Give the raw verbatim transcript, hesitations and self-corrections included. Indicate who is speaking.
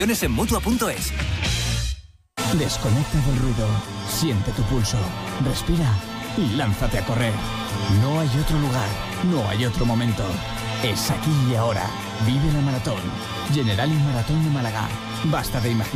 Speaker 1: en mutua punto es.
Speaker 2: Desconecta del ruido, siente tu pulso, respira y lánzate a correr. No hay otro lugar, no hay otro momento. Es aquí y ahora. Vive la maratón. Generali Maratón de Málaga. Basta de imaginar.